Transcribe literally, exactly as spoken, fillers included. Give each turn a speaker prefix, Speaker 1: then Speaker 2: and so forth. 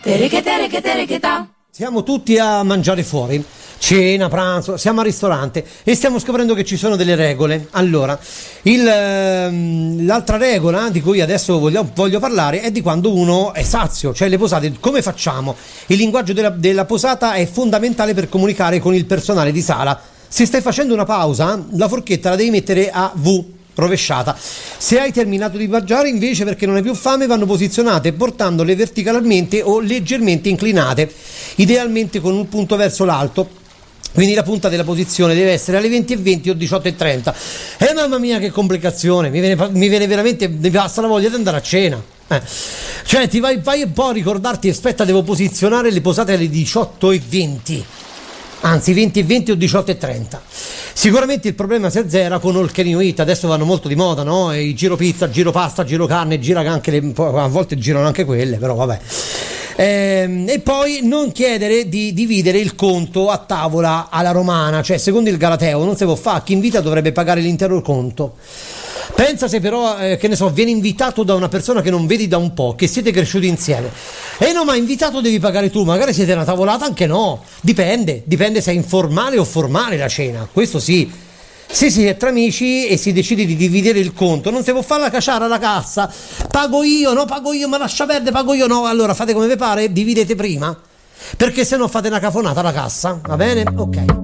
Speaker 1: Siamo tutti a mangiare fuori, cena, pranzo, siamo al ristorante e stiamo scoprendo che ci sono delle regole. Allora, il, ehm, l'altra regola di cui adesso voglio, voglio parlare è di quando uno è sazio, cioè le posate, come facciamo? Il linguaggio della, della posata è fondamentale per comunicare con il personale di sala. Se stai facendo una pausa, la forchetta la devi mettere a V, rovesciata. Se hai terminato di mangiare invece, perché non hai più fame, vanno posizionate portandole verticalmente o leggermente inclinate, idealmente con un punto verso l'alto. Quindi la punta della posizione deve essere alle venti e venti o diciotto e trenta. Eh mamma mia, che complicazione, mi viene, mi viene veramente, mi passa la voglia di andare a cena. Eh. Cioè ti vai, vai un po' a ricordarti, aspetta, devo posizionare le posate alle diciotto e venti. Anzi venti e venti o diciotto e trenta. Sicuramente il problema si azzera con All Can You Eat, adesso vanno molto di moda, no? E giro pizza, giro pasta, giro carne, gira anche le, a volte girano anche quelle, però vabbè. Ehm, e poi non chiedere di dividere il conto a tavola alla romana, cioè secondo il Galateo non si può fare, chi invita dovrebbe pagare l'intero conto. Pensa se però, eh, che ne so, viene invitato da una persona che non vedi da un po', che siete cresciuti insieme. E no, ma invitato devi pagare tu, magari siete una tavolata, anche no. Dipende, dipende se è informale o formale la cena, questo sì. Se siete tra amici e si decide di dividere il conto, non si può fare la caciara alla cassa. Pago io, no, pago io, ma lascia perdere, pago io, no. Allora fate come vi pare, dividete prima, perché se no fate una cafonata alla cassa, va bene? Ok.